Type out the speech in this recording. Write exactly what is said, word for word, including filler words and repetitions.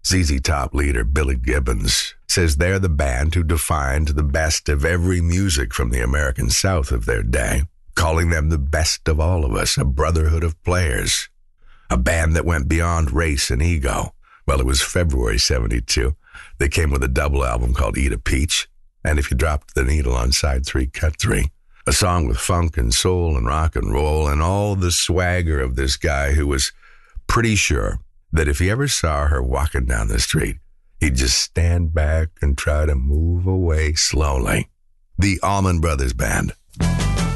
Z Z Top leader Billy Gibbons says they're the band who defined the best of every music from the American South of their day, calling them the best of all of us, a brotherhood of players, a band that went beyond race and ego. Well, it was February seventy-two. They came with a double album called Eat a Peach, and If You Dropped the Needle on side three, cut three. A song with funk and soul and rock and roll and all the swagger of this guy who was pretty sure that if he ever saw her walking down the street, he'd just stand back and try to move away slowly. The Allman Brothers Band.